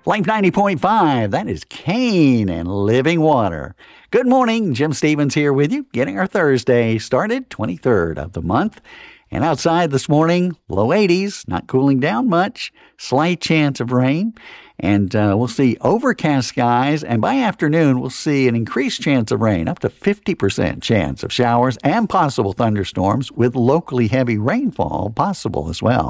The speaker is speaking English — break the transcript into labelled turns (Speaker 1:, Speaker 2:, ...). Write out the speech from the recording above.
Speaker 1: Life 90.5, that is Kane and Living Water. Good morning, Jim Stevens here with you, getting our Thursday started, 23rd of the month. And outside this morning, low 80s, not cooling down much, slight chance of rain. And we'll see overcast skies, and by afternoon, we'll see an increased chance of rain, up to 50% chance of showers and possible thunderstorms with locally heavy rainfall possible as well.